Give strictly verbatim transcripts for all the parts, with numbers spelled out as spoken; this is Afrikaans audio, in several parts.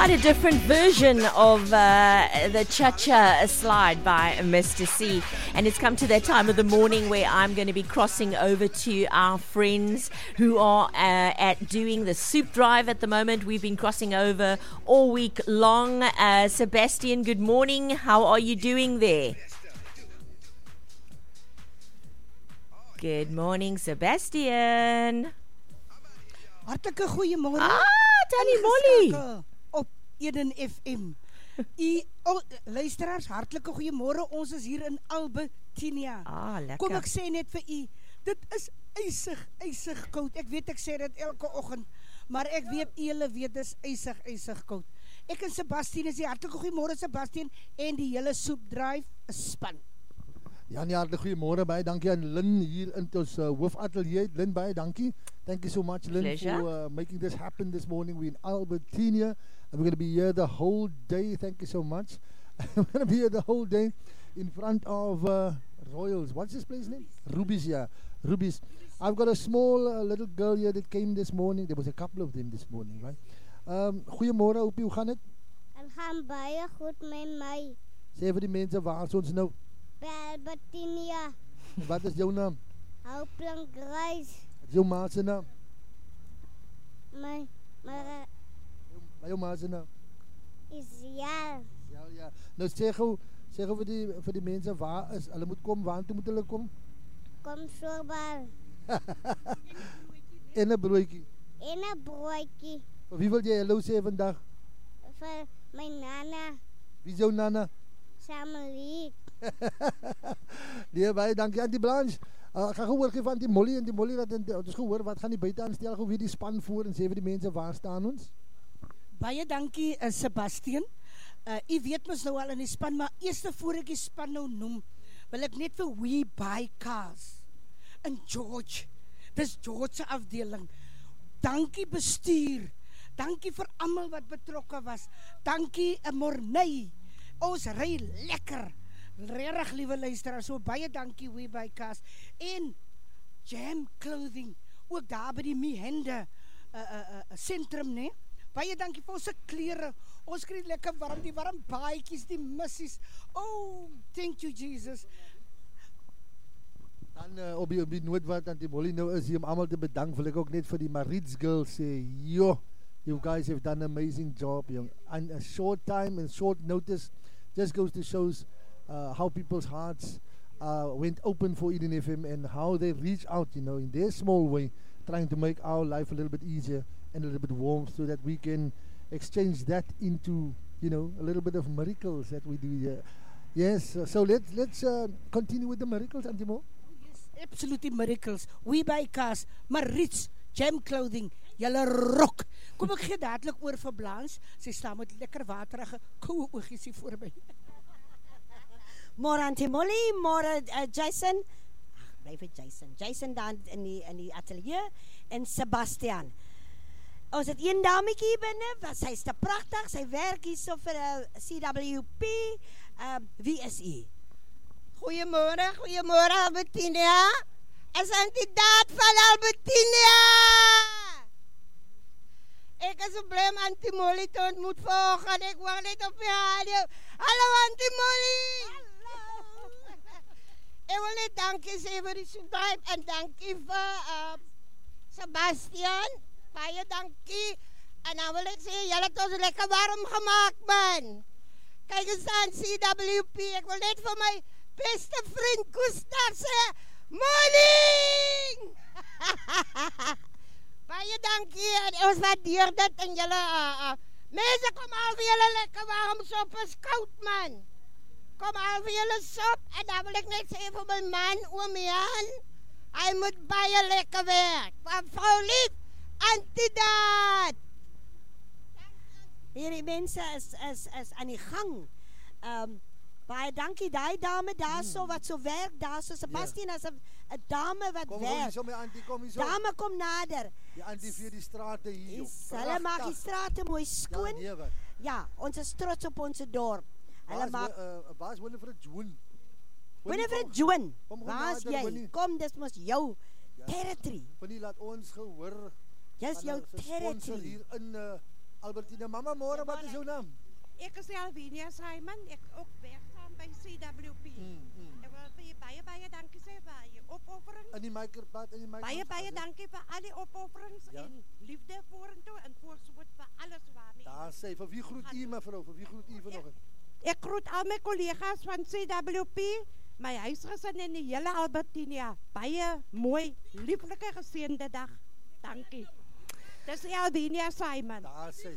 quite a different version of uh, the Cha-Cha slide by Mister C. And it's come to that time of the morning where I'm going to be crossing over to our friends who are uh, at doing the soup drive at the moment. We've been crossing over all week long. Uh, Sebastian, good morning. How are you doing there? Good morning, Sebastian. Hartlike goeiemôre. Ah, Tannie Molly. Op Eden F M. U oh, luisteraars, hartlike goeiemôre. Ons is hier in Albertinia. Ah, lekker. Kom ek sê net vir u, dit is ysig, ysig koud. Ek weet ek sê dit elke oggend, maar ek weet julle weet dis ysig, ysig koud. Ek en Sebastian is hier. Hartlike goeiemôre Sebastian en die hele soep drive span. Ja, nee, hartelijk goeiemorgen, baie dankie aan Lynn hier in ons uh, hoofatelier. Lynn, baie dankie. Thank you so much, Lynn, Pleasure. for uh, making this happen this morning. We're in Albertinia, and we're going to be here the whole day. Thank you so much. We're going to be here the whole day in front of uh, Royals. What's this place name? Ruby's, yeah. Ruby's. I've got a small uh, little girl here that came this morning. There was a couple of them this morning, right? Um, goeiemorgen, Opie, hoe gaan het? Het gaan baie goed met my. Sê vir die mense, waar is ons nou? By Albertinia. Wat is jou naam? Houplank Reis. Wat is jou ma se naam? My, my Wat jou ma se naam? is ja. Ja, ja. Nou sê gou, sê gou vir die vir die mense waar is, hulle moet kom, waar toe moet hulle kom? Kom voorbal. En 'n broodjie. En 'n broodjie Vir wie wil jy hallo sê vandag? vir my nana. Wie is jou nana? Samelie. Nee, baie dankie aan die Blanche. Uh, ek gaan gehoor gee van die Molly en die Molly dat ons dus gehoor wat gaan die buite aanstel gou weer die span voor en sê vir die mense waar staan ons? Baie dankie uh, Sebastian. Uh, u weet mos nou al in die span, maar eers voor ek die span nou noem, wil ek net vir We Buy Cars in George. Dis George se afdeling. Dankie bestuur. Dankie vir almal wat betrokke was. Dankie 'n Morney. Ons ry lekker. Regtig liewe luisteraars, so baie dankie We Buy Cars en Jam Clothing, ook daar by die Mihende uh, uh, uh, sentrum, né? Baie dankie vir ons klere. Ons kry lekker warm, die warm baadjies, die missies. Oh, thank you Jesus. Dan uh, op die, op die noot wat aan die Molly nou is hier om almal te bedank, wil ek ook net vir die Marits girls sê, yo, you guys have done an amazing job, young. And a short time and short notice just goes to shows uh, how people's hearts uh, went open for Eden F M and how they reach out, you know, in their small way, trying to make our life a little bit easier and a little bit warm so that we can exchange that into, you know, a little bit of miracles that we do here. Yes, uh, so let's let's uh, continue with the miracles, Auntie Mo. Yes, absolutely miracles. We Buy Cars, Marits, Jam Clothing, julle rok. Kom ek gee dadelik oor vir Blanche. Sy staan met lekker waterige koue oogies hier voor my. Môre Auntie Molly, môre uh, Jason. Ag, bly vir Jason. Jason daar in die in die ateljee en Sebastian. Ons het een dametjie hier binne, sy is te pragtig. Sy werk hierso vir 'n uh, C W P. Uh, wie is u? Goeiemôre, goeiemôre Albertinia. Is Auntie Daat van Albertinia. Ek is so bly om Auntie Molly te ontmoet vanoggend. Ek wou net op die radio. Hallo Auntie Molly. Hallo. Ek wil net dankie sê vir die soepdrive en dankie vir uh, Sebastian. Baie dankie. En dan wil ek sê, julle het ons lekker warm gemaak, man. Kyk eens aan C W P. Ek wil net vir my beste vriend Gustav sê, morning! Baie dankie. En ons waardeer dit en julle, uh, uh, mense kom al vir julle lekker warm sop is koud, man. Kom al vir julle sop. En dan wil ek net sê vir my man, oom Jan, hy moet baie lekker werk. Van vrou lief, Auntie Daat. Hierdie mense is is is aan die gang. Um baie dankie daai dame daarso wat so werk daarso. Sebastian is 'n 'n dame wat Kom werk. kom hier so my auntie, kom hier so. Dame kom nader. Die auntie vir die strate hier. Is, hulle maak die strate mooi skoon. Ja, nee, wat? Ja, ons is trots op ons dorp. Hulle maak uh, waar is Winifred Joen? Winifred Joen. Kom gou Waar is nader, jy? Winnie. Kom, dis mos jou Ja. territory. Winnie, laat ons gehoor. Dis van jou 'n sponsor territory. hier in uh, Albertina, mama, môre, wat is jou naam? Ek is Alvinia Simon, ek ook werksaam by C W P. Mm, mm. Ek wil vir jy baie baie dankie sê vir jou opoffering. In die micropat, in die micropat. Baie baie dankie vir al die opofferings Ja. en liefde vorentoe en voorspoed vir alles waarmee. Daar sê, vir wie groet u mevrou, vir wie groet u vanoggend? Ek groet al my kollegas van C W P, my huisgesin en die hele Albertinia. Baie mooi, lieflike geseënde dag. Dankie. Dis Alvinia Simon. Daar sê.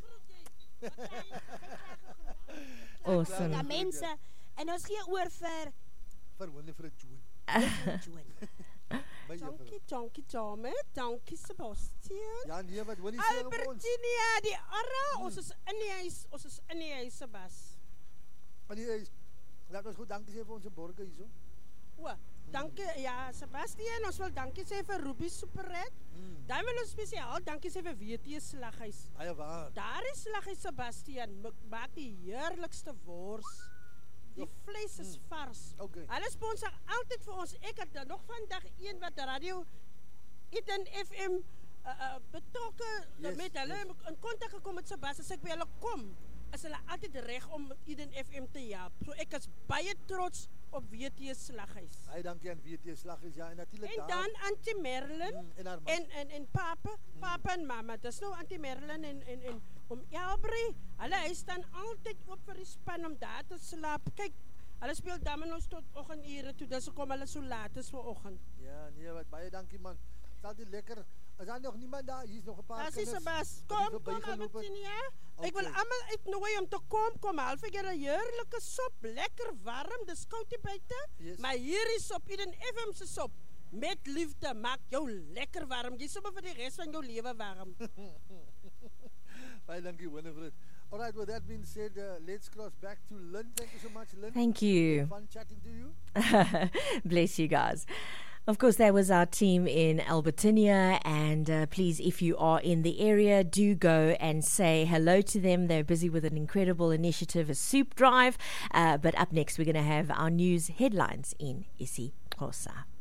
Awesome. Ja, mense. En ons gee oor vir Vir Winifred Joen. Joan. My juffrou. Dankie, dankie dame, dankie Sebastian. Ja, nee, wat Winnie sê op ons. Albertinia, die arra, ons is in die huis, ons is in die huis, Sebas. Maar die is, laat ons goed dankie sê vir ons borge hierso. O, dankie, ja, Sebastian, ons wil dankie sê vir Ruby Superred. Mm. Dan wil ons spesiaal dankie sê vir W T Slaghuis. Ah, ja, waar? Daar is Slaghuis Sebastian, ma- maak die heerlikste wors. Die Jo. vlees is Mm. vars. Okay. Hulle sponsor altyd vir ons. Ek het dan nog vandag een wat radio Eden F M uh, uh, betrokke Yes, met hulle yes. in kontak gekom met Sebas. As ek by hulle kom, is hulle altyd reg om Eden F M te help. So ek is baie trots op W T Slaghuis. Baie dankie aan W T Slaghuis, ja, en natuurlik En daar. dan Auntie Merlin Mm, en haar man. en en en papa, papa en mama. Dis nou Auntie Merlin en en en om Elbrie. Hulle hy staan altyd oop vir die span om daar te slaap. Kyk, hulle speel domino's tot oggendure toe. Dis hoekom hulle so laat is vanoggend. Ja, nee, wat baie dankie man. Is altyd lekker. Is daar nog niemand daar? Hier is nog 'n paar As jy kinders. Sebas, wat kom, hier kom verbygeloop het. Albertinia. Ek wil Okay. almal uitnooi om te kom. Kom half ek 'n heerlike sop, lekker warm. Dis koud hier buite. Yes. Maar hier is sop, Eden F M se sop. Met liefde maak jou lekker warm. Jy sommer vir die res van jou lewe warm. Baie dankie Winifred. All right, with that being said, uh, let's cross back to Lynn. Thank you so much, Lynn. Thank you. Fun chatting to you. Bless you guys. Of course, that was our team in Albertinia. And uh, please, if you are in the area, do go and say hello to them. They're busy with an incredible initiative, a soup drive. Uh, but up next, we're going to have our news headlines in isiXhosa.